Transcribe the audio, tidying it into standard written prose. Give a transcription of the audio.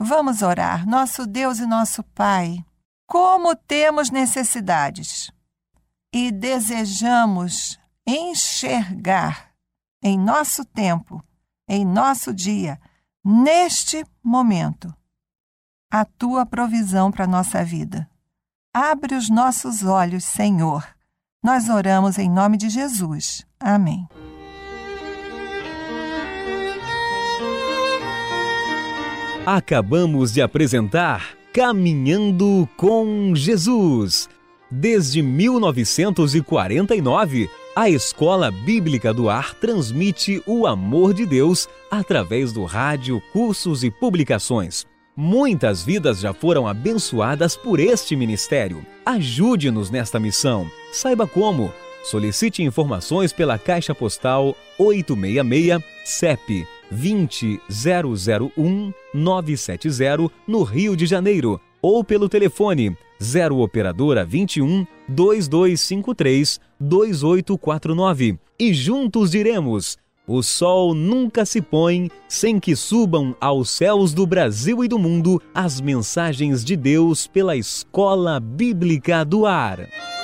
Vamos orar. Nosso Deus e nosso Pai, como temos necessidades e desejamos enxergar em nosso tempo, em nosso dia, neste momento, a Tua provisão para a nossa vida. Abre os nossos olhos, Senhor. Nós oramos em nome de Jesus. Amém. Acabamos de apresentar Caminhando com Jesus. Desde 1949, a Escola Bíblica do Ar transmite o amor de Deus através do rádio, cursos e publicações. Muitas vidas já foram abençoadas por este ministério. Ajude-nos nesta missão. Saiba como. Solicite informações pela Caixa Postal 866, CEP 20001-970, no Rio de Janeiro, ou pelo telefone 0 Operadora 21 2253 2849. E juntos diremos: o sol nunca se põe sem que subam aos céus do Brasil e do mundo as mensagens de Deus pela Escola Bíblica do Ar.